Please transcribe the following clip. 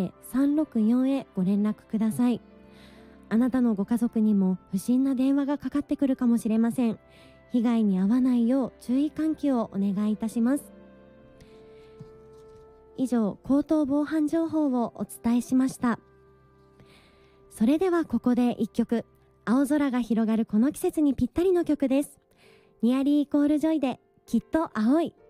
364へご連絡ください。あなたのご家族にも不審な電話がかかってくるかもしれません。被害に遭わないよう注意喚起をお願いいたします。以上、口頭防犯情報をお伝えしました。それではここで一曲、青空が広がるこの季節にぴったりの曲です。ニアリーイコールジョイできっと青い。